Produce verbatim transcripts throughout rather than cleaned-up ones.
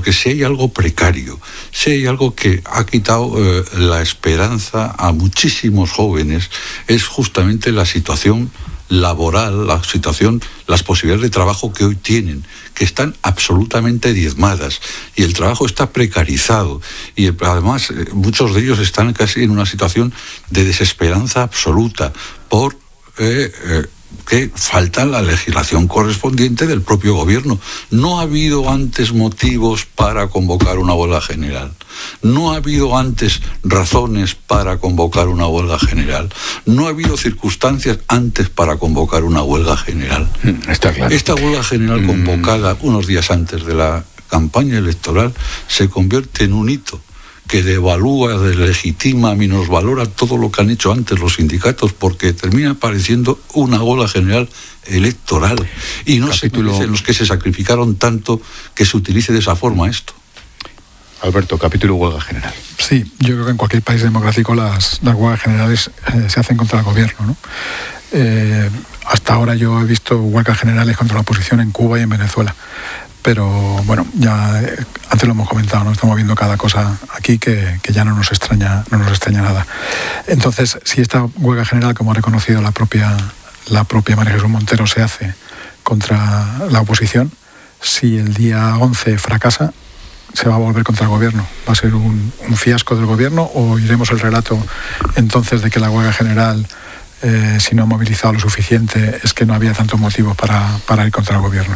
porque si hay algo precario, si hay algo que ha quitado eh, la esperanza a muchísimos jóvenes, es justamente la situación laboral, la situación, las posibilidades de trabajo que hoy tienen, que están absolutamente diezmadas, y el trabajo está precarizado, y además eh, muchos de ellos están casi en una situación de desesperanza absoluta por eh, eh, que falta la legislación correspondiente del propio gobierno. No ha habido antes motivos para convocar una huelga general. No ha habido antes razones para convocar una huelga general. No ha habido circunstancias antes para convocar una huelga general. Está claro. Esta huelga general convocada mm. unos días antes de la campaña electoral se convierte en un hito que devalúa, deslegitima, minusvalora todo lo que han hecho antes los sindicatos, porque termina pareciendo una huelga general electoral. Y no Capítulo... se merecen los que se sacrificaron tanto que se utilice de esa forma esto. Alberto, capítulo huelga general. Sí, yo creo que en cualquier país democrático las, las huelgas generales eh, se hacen contra el gobierno, ¿no? Eh, hasta ahora yo he visto huelgas generales contra la oposición en Cuba y en Venezuela. Pero bueno, ya eh, antes lo hemos comentado, ¿no? Estamos viendo cada cosa aquí que, que ya no nos extraña, no nos extraña nada. Entonces, si esta huelga general, como ha reconocido la propia, la propia María Jesús Montero, se hace contra la oposición, si el día once fracasa, se va a volver contra el gobierno. ¿Va a ser un, un fiasco del gobierno o oiremos el relato entonces de que la huelga general, Eh, si no ha movilizado lo suficiente, es que no había tantos motivos para, para ir contra el gobierno?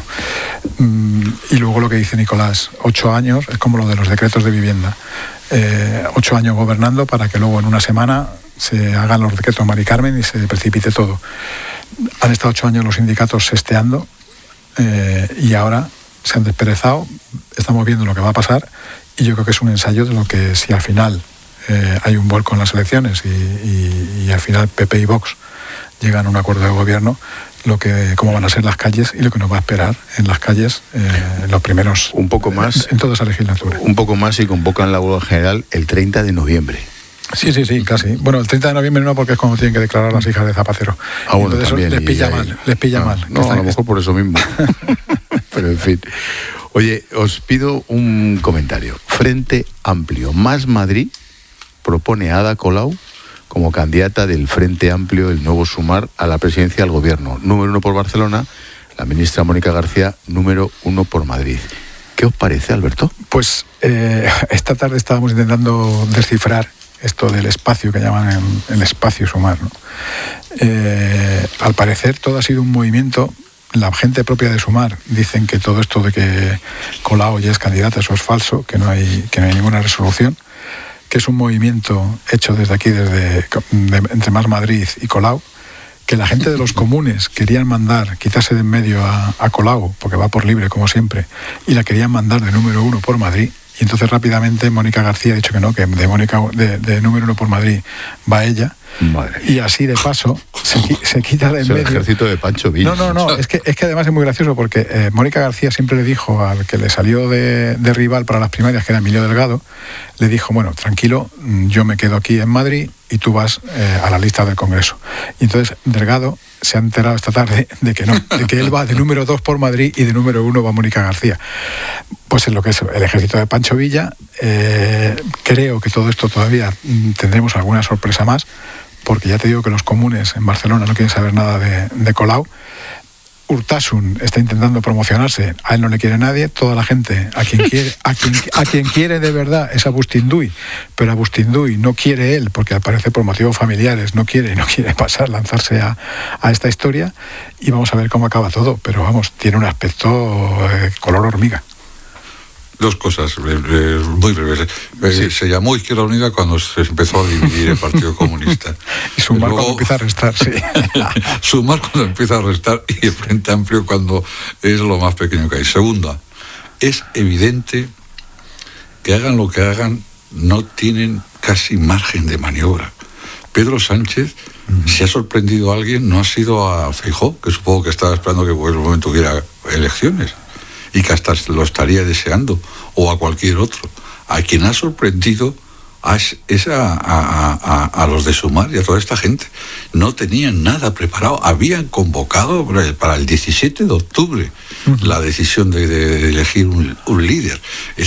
Mm, y luego lo que dice Nicolás, ocho años, es como lo de los decretos de vivienda, eh, ocho años gobernando para que luego en una semana se hagan los decretos Mari Carmen y se precipite todo. Han estado ocho años los sindicatos sesteando eh, y ahora se han desperezado, estamos viendo lo que va a pasar, y yo creo que es un ensayo de lo que, si al final Eh, hay un vuelco en las elecciones y, y, y al final P P y Vox llegan a un acuerdo de gobierno, lo que cómo van a ser las calles y lo que nos va a esperar en las calles eh, en los primeros un poco más en, en toda esa legislatura. Un poco más y convocan la huelga general el treinta de noviembre. Sí, sí, sí, casi. Bueno, el treinta de noviembre no, porque es cuando tienen que declarar las hijas de Zapatero. Ah, bueno, entonces también, les pilla y, mal, les pilla ah, mal. No, a lo mejor por eso mismo. Pero en fin. Oye, os pido un comentario. Frente Amplio más Madrid propone a Ada Colau como candidata del Frente Amplio, el nuevo Sumar, a la presidencia del gobierno. Número uno por Barcelona, la ministra Mónica García, número uno por Madrid. ¿Qué os parece, Alberto? Pues eh, esta tarde estábamos intentando descifrar esto del espacio que llaman el, el espacio Sumar, ¿no? Eh, al parecer todo ha sido un movimiento. La gente propia de Sumar dicen que todo esto de que Colau ya es candidata, eso es falso, que no hay, que no hay ninguna resolución, que es un movimiento hecho desde aquí, desde de, entre Más Madrid y Colau, que la gente de los comunes querían mandar, quitarse de en medio a, a Colau, porque va por libre como siempre, y la querían mandar de número uno por Madrid, y entonces rápidamente Mónica García ha dicho que no, que de, Mónica, de, de número uno por Madrid va ella. Madre. Y así de paso se, se quita de en medio. Es el ejército de Pancho Villa. No, no, no, es que, es que además es muy gracioso porque eh, Mónica García siempre le dijo al que le salió de, de rival para las primarias, que era Emilio Delgado, le dijo, bueno, tranquilo, yo me quedo aquí en Madrid y tú vas eh, a la lista del Congreso. Y entonces Delgado se ha enterado esta tarde de que no, de que él va de número dos por Madrid y de número uno va Mónica García. Pues en lo que es el ejército de Pancho Villa, eh, creo que todo esto todavía tendremos alguna sorpresa más, porque ya te digo que los comunes en Barcelona no quieren saber nada de, de Colau. Urtasun está intentando promocionarse, a él no le quiere nadie, toda la gente a quien quiere, a quien, a quien quiere de verdad es a Bustinduy, pero a Bustinduy no quiere él, porque al parecer por motivos familiares no quiere, no quiere pasar, lanzarse a, a esta historia, y vamos a ver cómo acaba todo, pero vamos, tiene un aspecto eh, color hormiga. Dos cosas eh, muy breves. Eh, sí. Se llamó Izquierda Unida cuando se empezó a dividir el Partido Comunista. Y Sumar luego, cuando empieza a restar, sí. Sumar cuando empieza a restar y el Frente Amplio cuando es lo más pequeño que hay. Segunda, es evidente que hagan lo que hagan, no tienen casi margen de maniobra. Pedro Sánchez, uh-huh. si ha sorprendido a alguien, no ha sido a Feijóo, que supongo que estaba esperando que por el momento hubiera elecciones, y que hasta lo estaría deseando, o a cualquier otro. A quien ha sorprendido es a, a, a, a los de Sumar y a toda esta gente. No tenían nada preparado. Habían convocado para el diecisiete de octubre uh-huh. la decisión de, de, de elegir un, un líder. Es